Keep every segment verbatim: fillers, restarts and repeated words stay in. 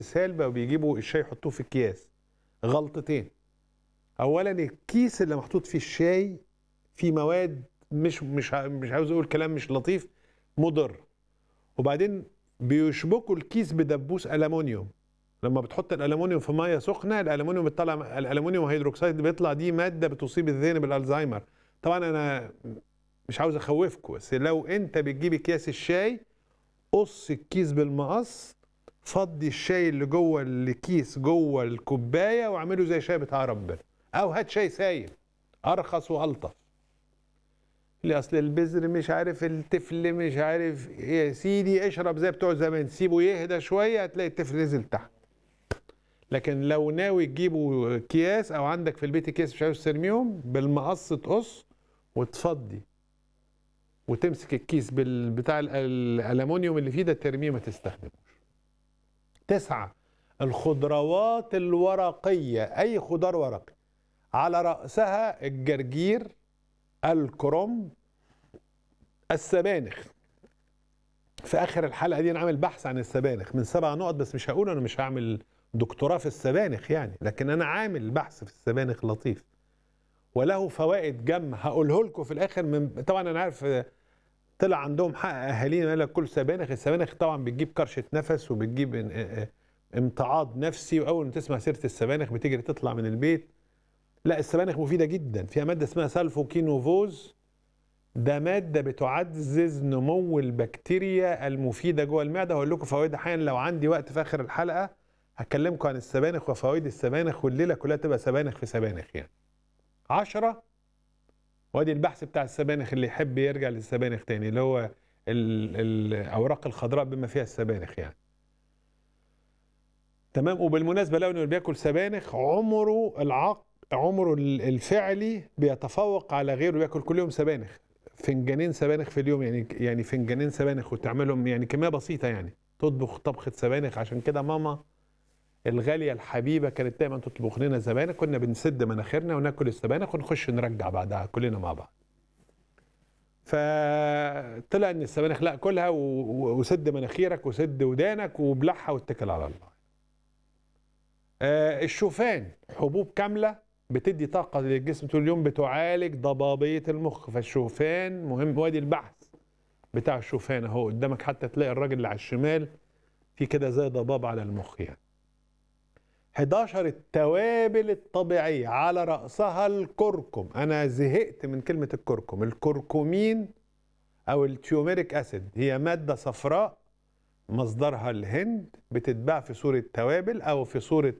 اسهال بقوا بيجيبوا الشاي يحطوه في اكياس. غلطتين. اولا الكيس اللي محطوط فيه الشاي فيه مواد مش مش مش عاوز اقول كلام مش لطيف، مضر. وبعدين بيشبكوا الكيس بدبوس الومنيوم. لما بتحط الالومنيوم في ميه سخنه، الالومنيوم بيطلع الالومنيوم هيدروكسيد بيطلع، دي ماده بتصيب الذهن بالالزهايمر. طبعا انا مش عاوز اخوفكم، بس لو انت بتجيب اكياس الشاي قص الكيس بالمقص، فضي الشاي اللي جوه الكيس جوه الكوبايه واعمله زي شاي بتاع ربنا، او هات شاي سايب ارخص والطف. اللي اصل البذر مش عارف، التفل مش عارف إيه، يا سيدي اشرب زي بتوع زمان، سيبه يهدى شويه هتلاقي التفل نزل تحت. لكن لو ناوي تجيبوا اكياس او عندك في البيت اكياس مش عاوز ترميهم، بالمقص تقص وتفضي وتمسك الكيس بتاع الالومنيوم اللي فيه ده ترميه ما تستخدموش. تسعة، الخضروات الورقية، أي خضار ورقي على رأسها الجرجير، الكرنب، السبانخ. في آخر الحلقة دي أنا عامل بحث عن السبانخ من سبع نقط، بس مش هقول، أنا مش هعمل دكتوراه في السبانخ يعني، لكن أنا عامل بحث في السبانخ لطيف وله فوائد جم هقوله لكم في الآخر. من طبعا أنا عارف طلع عندهم حق اهالينا يقول لك كل سبانخ. السبانخ طبعا بتجيب كرشه نفس وبتجيب امتعاض نفسي، واول ما تسمع سيره السبانخ بتجري تطلع من البيت. لا، السبانخ مفيده جدا، فيها ماده اسمها سالفوكينوفوز، ده ماده بتعزز نمو البكتيريا المفيده جوه المعده. هقول لكم فوائدها حالا لو عندي وقت في اخر الحلقه، هكلمكم عن السبانخ وفوائد السبانخ، والليله كلها تبقى سبانخ في سبانخ يعني. عشرة، وادي البحث بتاع السبانخ اللي يحب يرجع للسبانخ تاني، اللي هو الاوراق الخضراء بما فيها السبانخ يعني. تمام. وبالمناسبه لو انه بياكل سبانخ عمره العق عمره الفعلي بيتفوق على غيره بياكل كل يوم سبانخ، فنجانين سبانخ في اليوم يعني، يعني فنجانين سبانخ وتعملهم يعني كميه بسيطه يعني، تطبخ طبخه سبانخ. عشان كده ماما الغاليه الحبيبه كانت دايما تطبخ لنا سبانخ، كنا بنسد مناخيرنا وناكل السبانخ ونخش نرجع بعدها كلنا مع بعض. فطلع ان السبانخ لا، كلها وسد مناخيرك وسد ودانك وبلعها واتكل على الله. آه الشوفان حبوب كامله بتدي طاقه للجسم طول اليوم، بتعالج ضبابيه المخ، فالشوفان مهم. وادي البحث بتاع الشوفان اهو قدامك، حتى تلاقي الراجل اللي على الشمال في كده زي ضباب على المخ يعني. حداشر، التوابل الطبيعيه على راسها الكركم. انا زهقت من كلمه الكركم. الكركمين او التيوميريك اسيد هي ماده صفراء مصدرها الهند، بتتباع في صوره توابل او في صوره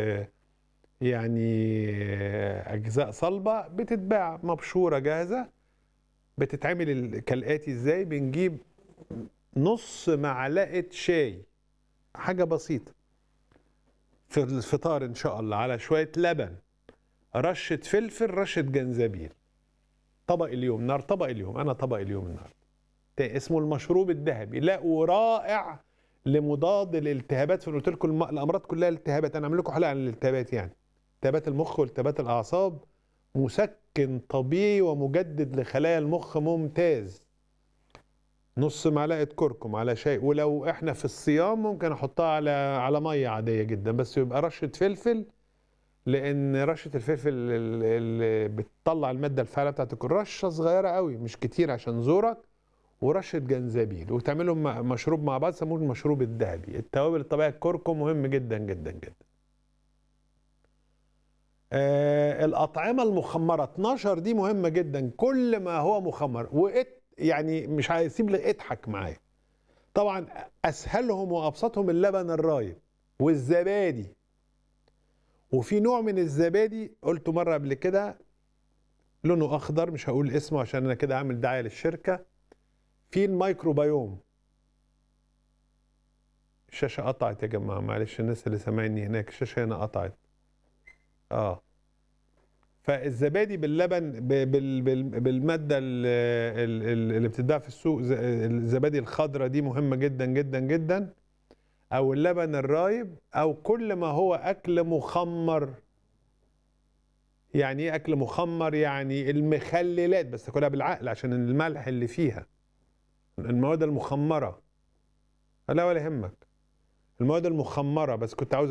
يعني اجزاء صلبه، بتتباع مبشوره جاهزه. بتتعمل كالاتي ازاي: بنجيب نص معلقه شاي، حاجه بسيطه في الفطار ان شاء الله، على شويه لبن، رشه فلفل، رشه جنزبيل. طبق اليوم نار، طبق اليوم، انا طبق اليوم النهارده اسمه المشروب الذهبي. لا ورائع لمضاد الالتهابات. فقلت لكم الامراض كلها التهابات، انا اعمل لكم حلقه عن الالتهابات يعني، التهابات المخ والتهابات الاعصاب. مسكن طبيعي ومجدد لخلايا المخ ممتاز. نص معلقه كركم على شاي، ولو احنا في الصيام ممكن احطها على على ميه عاديه جدا، بس يبقى رشه فلفل، لان رشه الفلفل اللي بتطلع الماده الفعاله بتاعت الكركم رشه صغيره قوي مش كتير عشان زورك، ورشه جنزبيل، وتعملهم مشروب مع بعض سموه المشروب الذهبي. التوابل الطبيعيه الكركم مهم جدا جدا جدا. آه الاطعمه المخمره اتناشر دي مهمه جدا، كل ما هو مخمر وإت يعني مش هيسيب لي اضحك معايا. طبعا اسهلهم وابسطهم اللبن الرايب والزبادي. وفي نوع من الزبادي قلته مره قبل كده لونه اخضر، مش هقول اسمه عشان انا كده عامل دعايه للشركه، في الميكروبيوم. الشاشة قطعت يا جماعة، معلش الناس اللي سامعيني هناك، الشاشة هنا قطعت. اه فالزبادي باللبن بال بال بالمادة اللي بتتباع في السوق، الزبادي الخضراء دي مهمة جدا جدا جدا، او اللبن الرايب، او كل ما هو اكل مخمر. يعني ايه اكل مخمر؟ يعني المخللات، بس تاكلها بالعقل عشان الملح اللي فيها، المواد المخمرة. لا ولا يهمك. المواد المخمره، بس كنت عاوز